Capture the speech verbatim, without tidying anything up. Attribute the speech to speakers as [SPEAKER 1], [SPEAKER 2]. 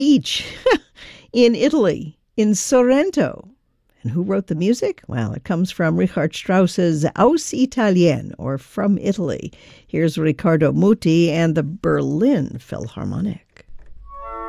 [SPEAKER 1] Each in Italy, in Sorrento. And who wrote the music? Well, it comes from Richard Strauss's Aus Italien, or From Italy. Here's Riccardo Muti and the Berlin Philharmonic.